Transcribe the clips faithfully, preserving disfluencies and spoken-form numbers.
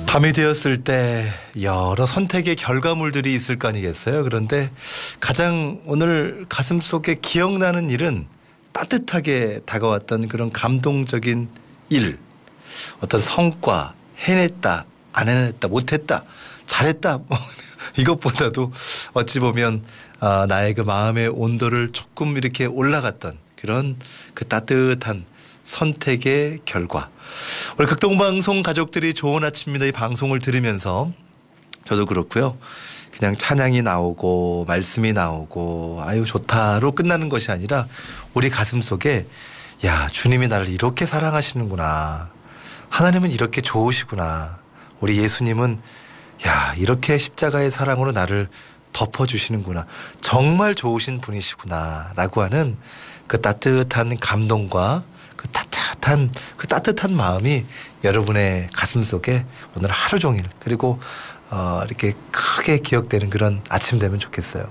밤이 되었을 때 여러 선택의 결과물들이 있을 거 아니겠어요? 그런데 가장 오늘 가슴속에 기억나는 일은 따뜻하게 다가왔던 그런 감동적인 일, 어떤 성과, 해냈다, 안 해냈다, 못했다, 잘했다, 뭐 이것보다도 어찌 보면 아, 나의 그 마음의 온도를 조금 이렇게 올라갔던 그런 그 따뜻한 선택의 결과. 우리 극동방송 가족들이 좋은 아침입니다. 이 방송을 들으면서 저도 그렇고요. 그냥 찬양이 나오고 말씀이 나오고 아유 좋다로 끝나는 것이 아니라 우리 가슴 속에 야 주님이 나를 이렇게 사랑하시는구나. 하나님은 이렇게 좋으시구나. 우리 예수님은 야 이렇게 십자가의 사랑으로 나를 덮어주시는구나. 정말 좋으신 분이시구나 라고 하는 그 따뜻한 감동과 그 따뜻한 그 따뜻한 마음이 여러분의 가슴 속에 오늘 하루 종일 그리고 어 이렇게 크게 기억되는 그런 아침 되면 좋겠어요.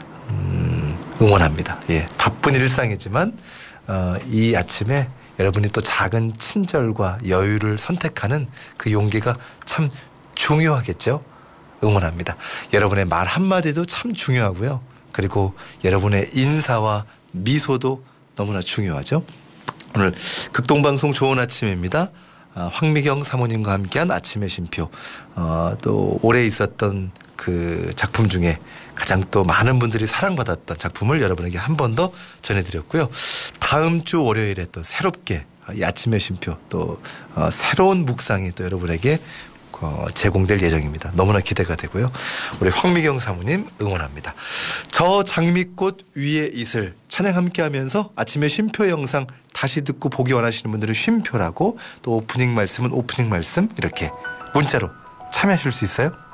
음, 응원합니다. 예, 바쁜 일상이지만 어, 이 아침에 여러분이 또 작은 친절과 여유를 선택하는 그 용기가 참 중요하겠죠. 응원합니다. 여러분의 말 한마디도 참 중요하고요. 그리고 여러분의 인사와 미소도 너무나 중요하죠. 오늘 극동방송 좋은 아침입니다. 아, 황미경 사모님과 함께한 아침의 쉼표. 어, 또 올해 있었던 그 작품 중에 가장 또 많은 분들이 사랑받았던 작품을 여러분에게 한 번 더 전해드렸고요. 다음 주 월요일에 또 새롭게 이 아침의 쉼표 또 어, 새로운 묵상이 또 여러분에게 어, 제공될 예정입니다. 너무나 기대가 되고요. 우리 황미경 사모님 응원합니다. 저 장미꽃 위에 이슬 찬양 함께하면서 아침에 쉼표 영상 다시 듣고 보기 원하시는 분들은 쉼표라고 또 오프닝 말씀은 오프닝 말씀 이렇게 문자로 참여하실 수 있어요.